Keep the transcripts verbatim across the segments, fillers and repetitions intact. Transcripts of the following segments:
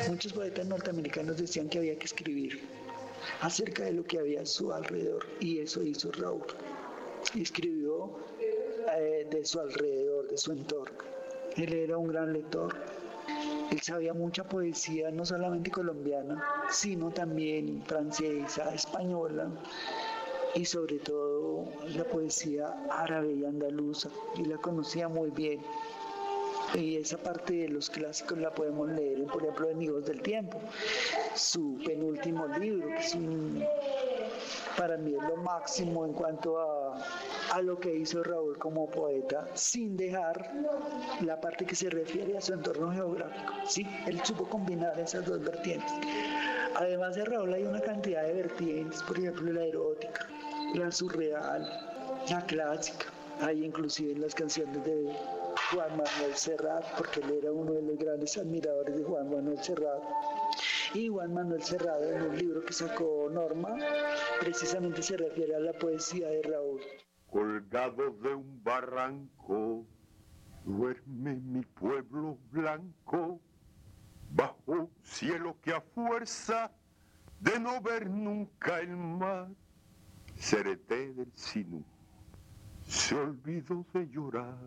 Muchos poetas norteamericanos decían que había que escribir acerca de lo que había a su alrededor, y eso hizo Raúl. Escribió eh, de su alrededor, de su entorno. Él era un gran lector. Él sabía mucha poesía, no solamente colombiana, sino también francesa, española y sobre todo la poesía árabe y andaluza. Y la conocía muy bien. Y esa parte de los clásicos la podemos leer, por ejemplo, en Hijos del Tiempo, su penúltimo libro, que es un, para mí es lo máximo en cuanto a, a lo que hizo Raúl como poeta, sin dejar la parte que se refiere a su entorno geográfico. Sí, él supo combinar esas dos vertientes. Además de Raúl hay una cantidad de vertientes, por ejemplo, la erótica, la surreal, la clásica. Hay inclusive en las canciones de Juan Manuel Serrat, porque él era uno de los grandes admiradores de Juan Manuel Serrat. Y Juan Manuel Serrat, en un libro que sacó Norma, precisamente se refiere a la poesía de Raúl. Colgado de un barranco, duerme mi pueblo blanco, bajo un cielo que a fuerza de no ver nunca el mar, Cereté del Sinú se olvidó de llorar.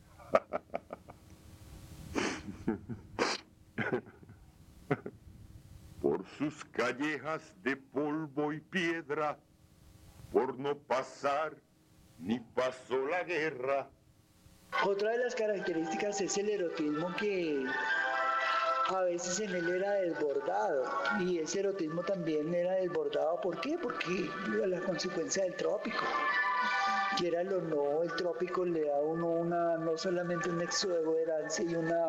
Por sus callejas de polvo y piedra, por no pasar ni pasó la guerra. Otra de las características es el erotismo que a veces en él era desbordado, y ese erotismo también era desbordado, ¿por qué? Porque la consecuencia del trópico. Quiéralo o no, el trópico le da a uno una, no solamente un exuberancia y un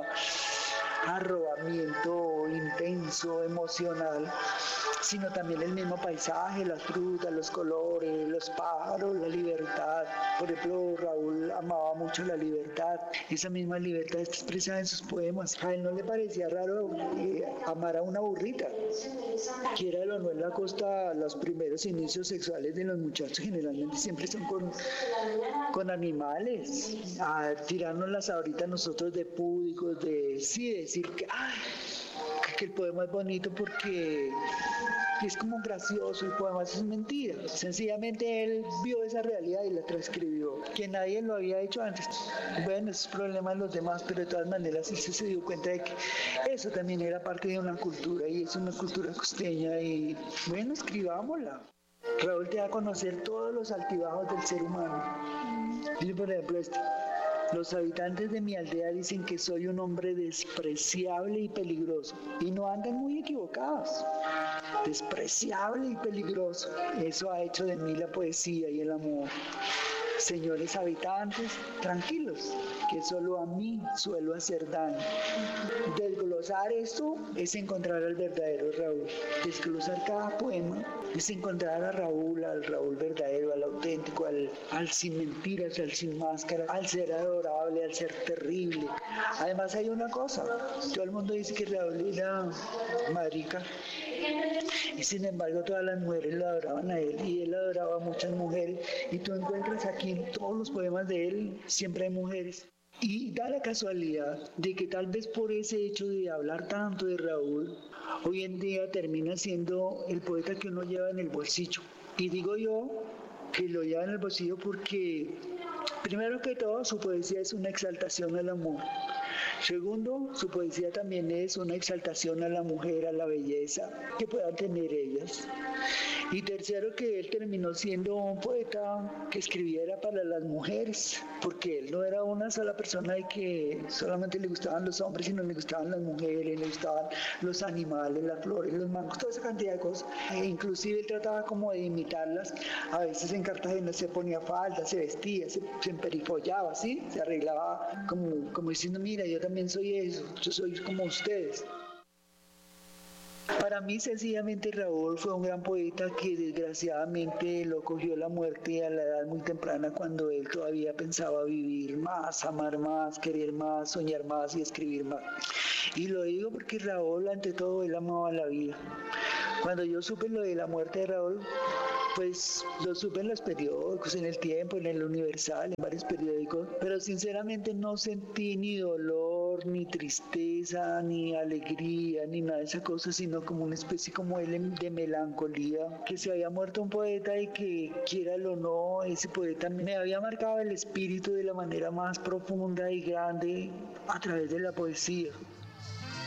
arrobamiento intenso, emocional, sino también el mismo paisaje, las frutas, los colores, los pájaros, la libertad. Por ejemplo, Raúl amaba mucho la libertad. Esa misma libertad está expresada en sus poemas. A él no le parecía raro eh, amar a una burrita. Quiéralo o no, en la costa, los primeros inicios sexuales de los muchachos generalmente siempre son con, con animales. A tirarnos ahorita nosotros de púdicos, de sí, decir que, ay, que el poema es bonito porque es como gracioso, el poema es mentira. Sencillamente él vio esa realidad y la transcribió, que nadie lo había hecho antes. Bueno, esos problemas de los demás, pero de todas maneras él se dio cuenta de que eso también era parte de una cultura, y es una cultura costeña, y bueno, escribámosla. Raúl te da a conocer todos los altibajos del ser humano. Y por ejemplo este: los habitantes de mi aldea dicen que soy un hombre despreciable y peligroso, y no andan muy equivocados. Despreciable y peligroso. Eso ha hecho de mí la poesía y el amor. Señores habitantes, tranquilos, que solo a mí suelo hacer daño. Desglosar esto es encontrar al verdadero Raúl. Desglosar cada poema es encontrar a Raúl, al Raúl verdadero, al auténtico, al, al sin mentiras, al sin máscara, al ser adorable, al ser terrible. Además hay una cosa, todo el mundo dice que Raúl era marica, y sin embargo todas las mujeres lo adoraban a él, y él adoraba a muchas mujeres, y tú encuentras aquí en todos los poemas de él siempre hay mujeres. Y da la casualidad de que tal vez por ese hecho de hablar tanto de Raúl, hoy en día termina siendo el poeta que uno lleva en el bolsillo. Y digo yo que lo lleva en el bolsillo porque, primero que todo, su poesía es una exaltación al amor. Segundo, su poesía también es una exaltación a la mujer, a la belleza que puedan tener ellas. Y tercero, que él terminó siendo un poeta que escribiera para las mujeres, porque él no era una sola persona de que solamente le gustaban los hombres, sino le gustaban las mujeres, le gustaban los animales, las flores, los mangos, toda esa cantidad de cosas. E inclusive él trataba como de imitarlas. A veces en Cartagena se ponía falda, se vestía, se, se emperifollaba, ¿sí? Se arreglaba como, como diciendo, mira, yo también soy eso, yo soy como ustedes. Para mí, sencillamente, Raúl fue un gran poeta que desgraciadamente lo cogió la muerte a la edad muy temprana, cuando él todavía pensaba vivir más, amar más, querer más, soñar más y escribir más. Y lo digo porque Raúl, ante todo, él amaba la vida. Cuando yo supe lo de la muerte de Raúl, Pues lo supe en los periódicos, en El Tiempo, en El Universal, en varios periódicos, pero sinceramente no sentí ni dolor, ni tristeza, ni alegría, ni nada de esa cosa, sino como una especie como de, de melancolía, que se había muerto un poeta y que, quiéralo o no, ese poeta me había marcado el espíritu de la manera más profunda y grande a través de la poesía.